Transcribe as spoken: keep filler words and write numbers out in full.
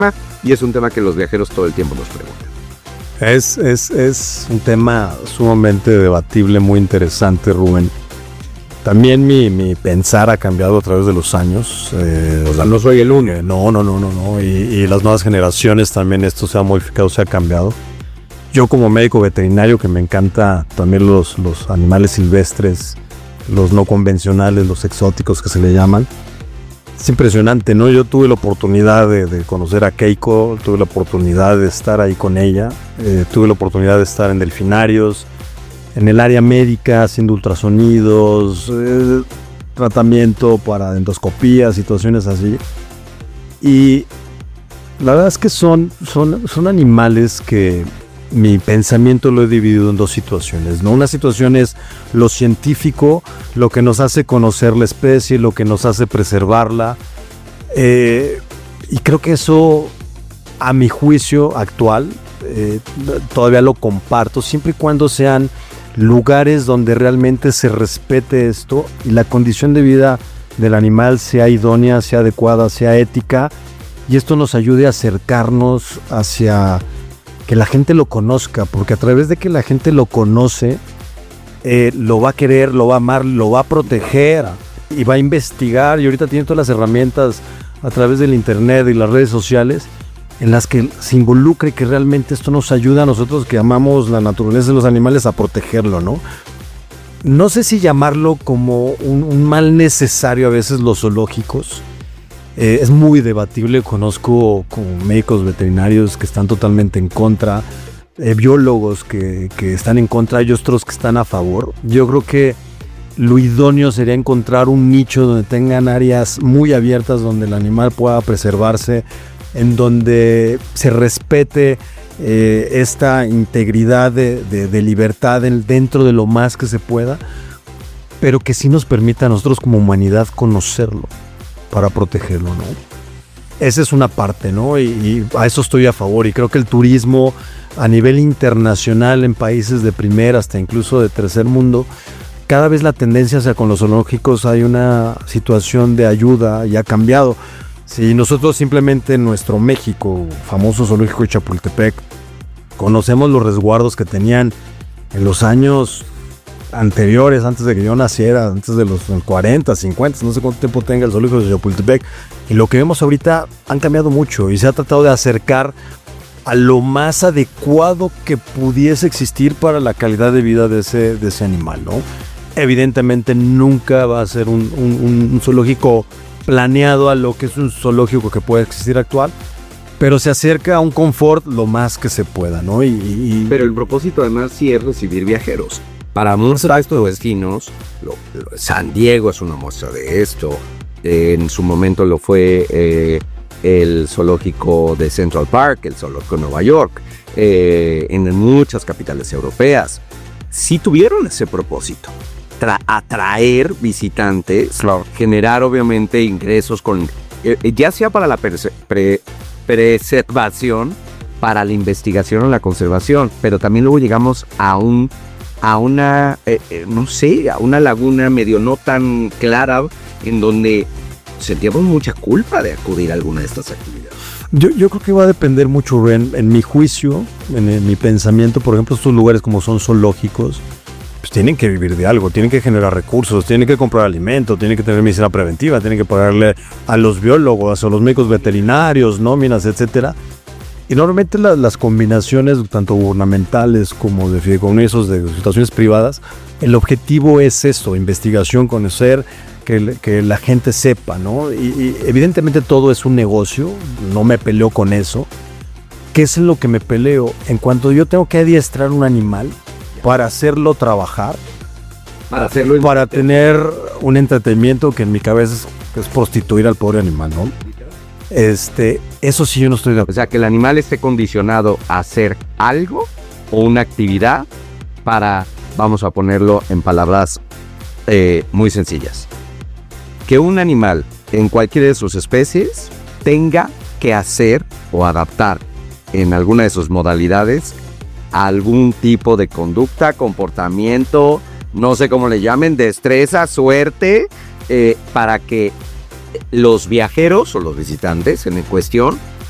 y es un tema que los viajeros todo el tiempo nos preguntan. Es, es, es un tema sumamente debatible, muy interesante, Rubén. También mi, mi pensar ha cambiado a través de los años. Eh, o sea, no soy el único. No, no, no, no, no. Y, y las nuevas generaciones también esto se ha modificado, se ha cambiado. Yo como médico veterinario, que me encanta también los, los animales silvestres, los no convencionales, los exóticos que se le llaman. Es impresionante, ¿no? Yo tuve la oportunidad de, de conocer a Keiko, tuve la oportunidad de estar ahí con ella, eh, tuve la oportunidad de estar en delfinarios, en el área médica, haciendo ultrasonidos, eh, tratamiento para endoscopías, situaciones así. Y la verdad es que son, son, son animales que mi pensamiento lo he dividido en dos situaciones, ¿no? Una situación es lo científico, lo que nos hace conocer la especie, lo que nos hace preservarla. Eh, y creo que eso, a mi juicio actual, eh, todavía lo comparto, siempre y cuando sean lugares donde realmente se respete esto y la condición de vida del animal sea idónea, sea adecuada, sea ética, y esto nos ayude a acercarnos hacia que la gente lo conozca, porque a través de que la gente lo conoce, eh, lo va a querer, lo va a amar, lo va a proteger y va a investigar, y ahorita tiene todas las herramientas a través del internet y las redes sociales en las que se involucre, que realmente esto nos ayuda a nosotros que amamos la naturaleza de los animales a protegerlo, ¿no? No sé si llamarlo como un, un mal necesario a veces los zoológicos. Eh, es muy debatible, conozco como médicos veterinarios que están totalmente en contra, eh, biólogos que, que están en contra y otros que están a favor. Yo creo que lo idóneo sería encontrar un nicho donde tengan áreas muy abiertas, donde el animal pueda preservarse, en donde se respete eh, esta integridad de, de, de libertad en, dentro de lo más que se pueda, pero que sí nos permita a nosotros como humanidad conocerlo para protegerlo, ¿no? Esa es una parte, ¿no? Y, y a eso estoy a favor, y creo que el turismo a nivel internacional en países de primer hasta incluso de tercer mundo, cada vez la tendencia hacia con los zoológicos hay una situación de ayuda y ha cambiado. Si nosotros simplemente en nuestro México, famoso zoológico de Chapultepec, conocemos los resguardos que tenían en los años anteriores, antes de que yo naciera, antes de los cuarenta, cincuenta, no sé cuánto tiempo tenga el zoológico de Chapultepec, y lo que vemos ahorita han cambiado mucho y se ha tratado de acercar a lo más adecuado que pudiese existir para la calidad de vida de ese, de ese animal, ¿no? Evidentemente nunca va a ser un, un, un zoológico planeado a lo que es un zoológico que puede existir actual, pero se acerca a un confort lo más que se pueda, ¿no? Y, y... Pero el propósito además sí es recibir viajeros. Para mostrar esto de destinos, lo, lo, San Diego es una muestra de esto. Eh, en su momento lo fue eh, el zoológico de Central Park, el zoológico de Nueva York, eh, en muchas capitales europeas. Sí tuvieron ese propósito, tra- atraer visitantes, claro, generar obviamente ingresos, con, eh, ya sea para la perse- pre- preservación, para la investigación o la conservación, pero también luego llegamos a un a una, eh, eh, no sé, a una laguna medio no tan clara, en donde sentíamos mucha culpa de acudir a alguna de estas actividades. Yo, yo creo que va a depender mucho, en, en mi juicio, en, en mi pensamiento. Por ejemplo, estos lugares como son zoológicos, pues tienen que vivir de algo, tienen que generar recursos, tienen que comprar alimento, tienen que tener medicina preventiva, tienen que pagarle a los biólogos, a los médicos veterinarios, nóminas, etcétera. Y normalmente la, las combinaciones, tanto gubernamentales como de fideicomisos, de situaciones privadas, el objetivo es esto: investigación, conocer, que, que la gente sepa, ¿no? Y, y evidentemente todo es un negocio, no me peleo con eso. ¿Qué es lo que me peleo? En cuanto yo tengo que adiestrar un animal para hacerlo trabajar, para hacerlo, para tener un entretenimiento que en mi cabeza es, es prostituir al pobre animal, ¿no? Este, eso sí yo no estoy de acuerdo. O sea, que el animal esté condicionado a hacer algo o una actividad para, vamos a ponerlo en palabras eh, muy sencillas, que un animal en cualquiera de sus especies tenga que hacer o adaptar en alguna de sus modalidades algún tipo de conducta, comportamiento, no sé cómo le llamen, destreza, suerte, eh, para que los viajeros o los visitantes en cuestión